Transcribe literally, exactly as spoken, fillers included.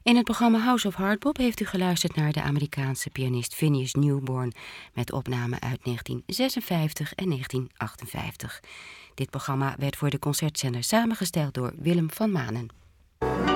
In het programma House of Hardbop heeft u geluisterd naar de Amerikaanse pianist Phineas Newborn met opnamen uit negentien zesenvijftig en negentien achtenvijftig. Dit programma werd voor de concertzender samengesteld door Willem van Manen.